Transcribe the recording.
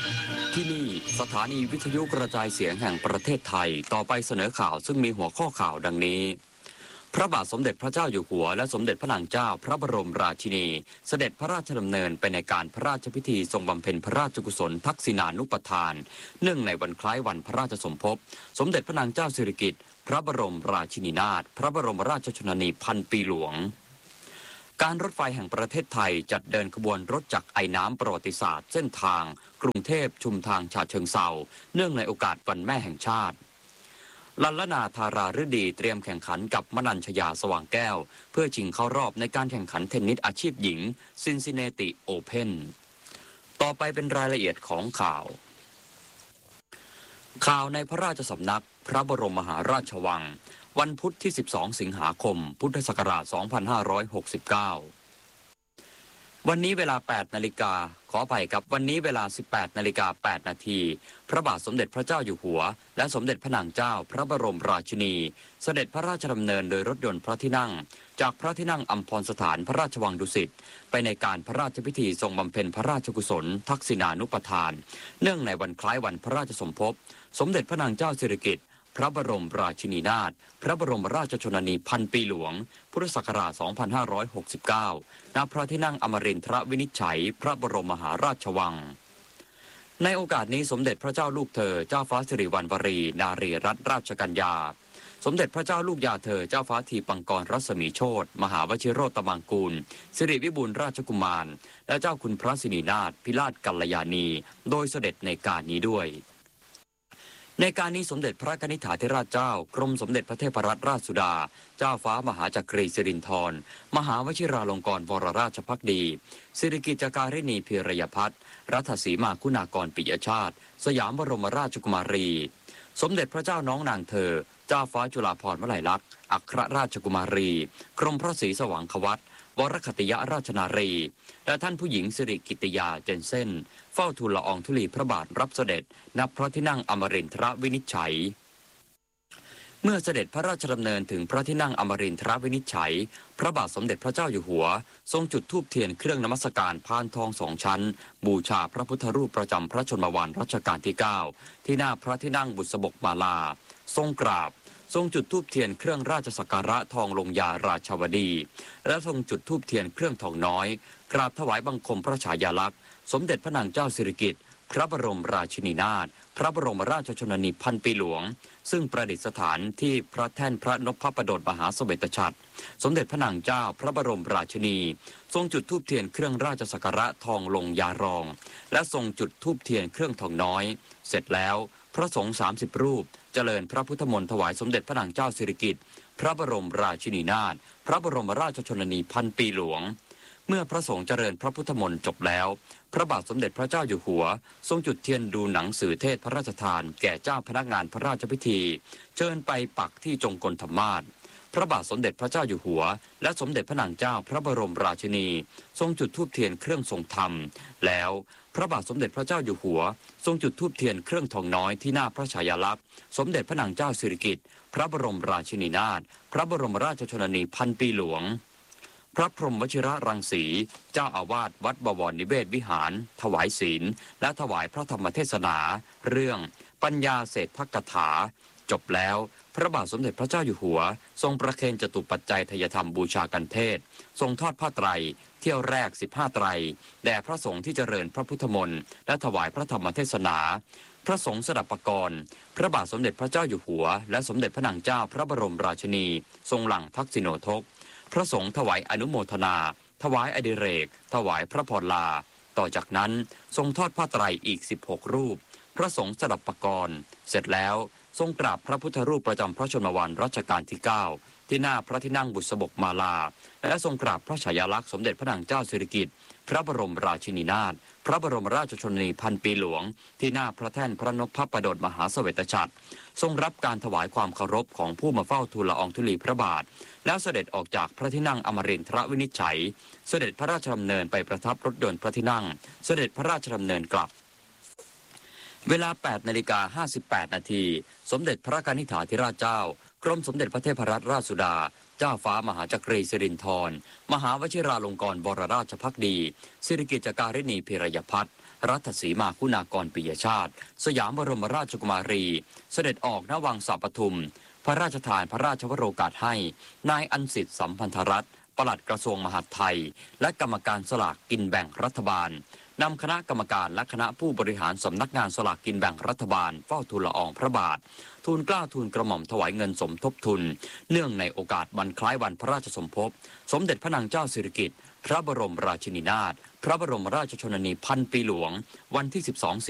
ที่นี่สถานีวิทยุกระจายเสียงแห่งประเทศไทยต่อไปเสนอข่าวซึ่งมีหัวข้อข่าวดังนี้พระบาทสมเด็จพระเจ้าอยู่หัวและสมเด็จพระนางเจ้าพระบรมราชินีเสด็จพระราชดำเนินไปในการพระราชพิธีทรงบำเพ็ญพระราชกุศลทักษิณานุปทานเนื่องในวันคล้ายวันพระราชสมภพสมเด็จพระนางเจ้าสิริกิติ์พระบรมราชินีนาถพระบรมราชชนนีพันปีหลวงการรถไฟแห่งประเทศไทยจัดเดินขบวนรถจักรไอน้ำประวัติศาสตร์เส้นทางกรุงเทพชุมทางฉะเชิงเทราเนื่องในโอกาสวันแม่แห่งชาติลัลลนาธาราฤดีเตรียมแข่งขันกับมนัญชยาสว่างแก้วเพื่อชิงเข้ารอบในการแข่งขันเทนนิสอาชีพหญิงซินซินเนติโอเพ่นต่อไปเป็นรายละเอียดของข่าวในพระราชสำนักพระบรมมหาราชวังวันพุธที่ 12 สิงหาคม พุทธศักราช 2569 วันนี้เวลา 8 นาฬิกาขออภัยครับวันนี้เวลา 18 นาฬิกา 8 นาทีพระบาทสมเด็จพระเจ้าอยู่หัวและสมเด็จพระนางเจ้าพระบรมราชินีเสด็จพระราชดำเนินโดยรถยนต์พระที่นั่งจากพระที่นั่งอัมพรสถานพระราชวังดุสิตไปในการพระราชพิธีทรงบำเพ็ญพระราชกุศลทักษิณานุปทานเนื่องในวันคล้ายวันพระราชสมภพสมเด็จพระนางเจ้าสิริกิติ์พระบรมราชินีนาถพระบรมราชชนนีพันปีหลวงพุทธศักราช 2569 ณ พระที่นั่งอมรินทรวินิจฉัยพระบรมมหาราชวังในโอกาสนี้สมเด็จพระเจ้าลูกเธอเจ้าฟ้าสิริวัณวรีนารีรัตนราชกัญญาสมเด็จพระเจ้าลูกยาเธอเจ้าฟ้าทีปังกรรัศมีโชติมหาวชิโรตมังกูลสิริวิบูลย์ราชกุมารและเจ้าคุณพระสินีนาถพิราชกัลยาณีโดยเสด็จในการนี้ด้วยในการนี้สมเด็จพระกนิษฐาธิราชเจ้ากรมสมเด็จพระเทพรัตนราชสุดาเจ้าฟ้ามหาจักรีสิรินธรมหาวชิราลงกรณ์วรราชภักดีสิริกิติ์จารินีพิรยพัฒน์รัตสีมาคุณากรปิยชาติสยามบรมราชกุมารีสมเด็จพระเจ้าน้องนางเธอเจ้าฟ้าจุฬาภรณ์วลัยลักษณ์อัครราชกุมารีกรมพระศรีสว่างควัตวรคติยราชนารีและท่านผู้หญิงสิริกิติยาเจนเซ่นเฝ้าทูลละอองธุลีพระบาทรับเสด็จณพระที่นั่งอมรินทรวินิจฉัยเมื่อเสด็จพระราชดำเนินถึงพระที่นั่งอมรินทรวินิจฉัยพระบาทสมเด็จพระเจ้าอยู่หัวทรงจุดธูปเทียนเครื่องนมัสการพานทอง2 ชั้นบูชาพระพุทธรูปประจำพระชนมวรรษรัชกาลที่ 9ที่หน้าพระที่นั่งบุษบกมาลาทรงกราบทรงจุดธูปเทียนเครื่องราชสักการะทองลงยาราชวดีและทรงจุดธูปเทียนเครื่องทองน้อยกราบถวายบังคมพระฉายาลักษณ์สมเด็จพระนางเจ้าสิริกิติ์พระบรมราชินีนาถพระบรมราชชนนีพันปีหลวงซึ่งประดิษฐานที่พระแท่นพระนพประดลมหาเสวตฉัตรสมเด็จพระนางเจ้าพระบรมราชินีทรงจุดธูปเทียนเครื่องราชสักการะทองลงยารองและทรงจุดธูปเทียนเครื่องทองน้อยเสร็จแล้วพระสงฆ์30 รูปเจริญพระพุทธมนต์ถวายสมเด็จพระนางเจ้าสิริกิติ์พระบรมราชินีนาถพระบรมราชชนนีพันปีหลวงเมื่อพระสงฆ์เจริญพระพุทธมนต์จบแล้วพระบาทสมเด็จพระเจ้าอยู่หัวทรงจุดเทียนดูหนังสือเทศพระราชทานแก่เจ้าพนักงานพระราชพิธีเชิญไปปักที่จงกรธรรมาสน์พระบาทสมเด็จพระเจ้าอยู่หัวและสมเด็จพระนางเจ้าพระบรมราชินีทรงจุดธูปเทียนเครื่องทรงธรรมแล้วพระบาทสมเด็จพระเจ้าอยู่หัวทรงจุดธูปเทียนเครื่องทองน้อยที่หน้าพระฉายาลักษณ์สมเด็จพระนางเจ้าสิริกิติ์พระบรมราชินีนาถพระบรมราชชนนีพันปีหลวงพระพรหมวชิรรังสีเจ้าอาวาสวัดบวรนิเวศวิหารถวายศีลและถวายพระธรรมเทศนาเรื่องปัญญาเศรษฐกถาจบแล้วพระบาทสมเด็จพระเจ้าอยู่หัวทรงประเคนจตุปัจจัยทายธรรมบูชากันเทศทรงทอดผ้าไตรเที่ยวแรก15 ไตรแด่พระสงฆ์ที่เจริญพระพุทธมนต์และถวายพระธรรมเทศนาพระสงฆ์สดับปกรณ์พระบาทสมเด็จพระเจ้าอยู่หัวและสมเด็จพระนางเจ้าพระบรมราชินีทรงหลั่งทักษิโณทกพระสงฆ์ถวายอนุโมทนาถวายอดิเรกถวายพระพรลาต่อจากนั้นทรงทอดผ้าไตรอีก16 รูปพระสงฆ์สดับปกรณ์เสร็จแล้วทรงกราบพระพุทธรูปประจำพระชนมวรรษรัชกาลที่ 9ที่หน้าพระที่นั่งบุษบกมาลาและทรงกราบพระฉายาลักษณ์สมเด็จพระนางเจ้าสิริกิติ์พระบรมราชินีนาถพระบรมราชชนนีพันปีหลวงที่หน้าพระแท่นพระนพประดลมหาเสวตฉัตรทรงรับการถวายความเคารพของผู้มาเฝ้าทูลละอองธุลีพระบาทแล้วเสด็จออกจากพระที่นั่งอมรินทรวินิจฉัยเสด็จพระราชดำเนินไปประทับรถยนต์พระที่นั่งเสด็จพระราชดำเนินกลับเวลา 8:58 นาทีสมเด็จพระกนิษฐาธิราชเจ้ากรมสมเด็จพระเทพรัตนราชสุดาเจ้าฟ้ามหาจักรีสิรินธรมหาวชิราลงกรณ์วรราชภักดีสิริกิติ์จารินีพิรยพัฒน์รัตสีมาคุณากรปิยชาติสยามบรมราชกุมารีเสด็จออกณวังสาปทุมพระราชทานพระราชวโรกาสให้นายอันสิทธิ์สัมพันธรัตน์ปลัดกระทรวงมหาดไทยและกรรมการสลากกินแบ่งรัฐบาลนำคณะกรรมการและคณะผู้บริหารสำนักงานสลากกินแบ่งรัฐบาลเฝ้าทูลละอองพระบาททูลเกล้าทูลกระหม่อมถวายเงินสมทบทุนเนื่องในโอกาสวันคล้ายวันพระราชสมภพสมเด็จพระนางเจ้าสิริกิติ์พระบรมราชินีนาถพระบรมราชชนนีพันปีหลวงวันที่12